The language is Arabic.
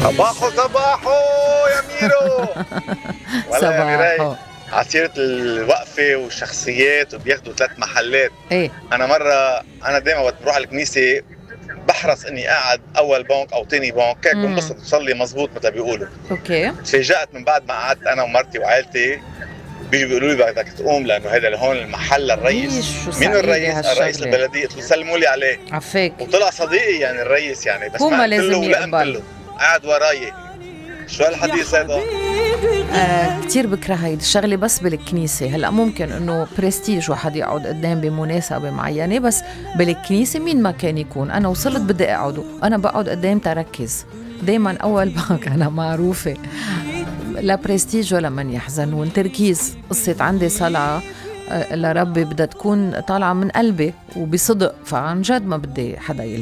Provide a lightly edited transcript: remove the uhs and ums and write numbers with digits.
صباحو صباحو يا ميرو. والله يا ميراي، صباحو. عسيرة الوقفة والشخصيات وبياخدوا 3 محلات. ايه. أنا مرة، أنا دايما وقت بروح على الكنيسة بحرص إني قاعد أول بنك أو تاني بنك، هيك بنبسط بصلي مزبوط مثل بيقولوا. اوكي. تفاجأت من بعد ما قعدت أنا ومرتي وعائلتي، بيجوا بيقولوا لي بدك تقوم لأنه هذا هون المحل ايش الرئيس. شو مين سعيدة الرئيس؟ الرئيس هالشغلة. البلدية. قلت له سلموا لي عليه. عفاك. وطلع صديقي يعني الرئيس يعني، بس هو ما ما قلت له لازم ولا قمت يقبل. له. قاعد وراي. شو هالحديث هذا؟ كتير بكره هيدي الشغلة بس بالكنيسة. هلأ ممكن انه برستيج واحد يقعد قدام بمناسبة معينة، بس بالكنيسة مين ما كان يكون أنا وصلت بدي أقعد، أنا بقعد قدام تركز دايما أول بانك. أنا معروفة لا برستيج ولا من يحزنون، تركيز. قصة عندي صلعة لربي بدها تكون طالعة من قلبي وبصدق، فعن جد ما بدي حدا يلهي.